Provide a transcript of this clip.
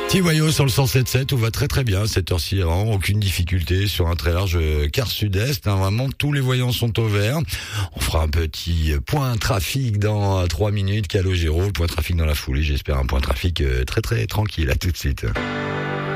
Petit voyau sur le 107.7, tout va très très bien à cette heure-ci, vraiment aucune difficulté sur un très large quart sud-est, vraiment tous les voyants sont au vert. On fera un petit point trafic dans 3 minutes, Calogero, le point trafic dans la foulée, j'espère un point trafic très très tranquille, à tout de suite.